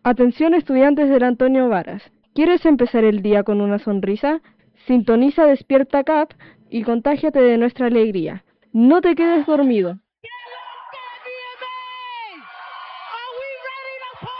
Atención estudiantes del Antonio Varas. ¿Quieres empezar el día con una sonrisa? Sintoniza Despierta Cap y contágiate de nuestra alegría. No te quedes dormido.